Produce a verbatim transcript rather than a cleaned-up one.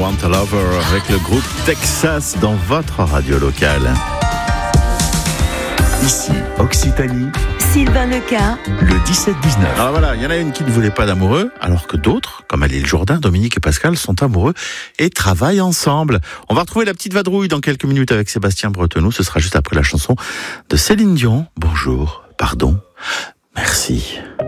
Want a Lover avec le groupe Texas dans votre radio locale. Ici, Occitanie, Sylvain Leca, le dix-sept dix-neuf. Alors voilà, il y en a une qui ne voulait pas d'amoureux, alors que d'autres, comme Aline Jourdain, Dominique et Pascal, sont amoureux et travaillent ensemble. On va retrouver la petite vadrouille dans quelques minutes avec Sébastien Bretenoux. Ce sera juste après la chanson de Céline Dion. Bonjour, pardon, merci.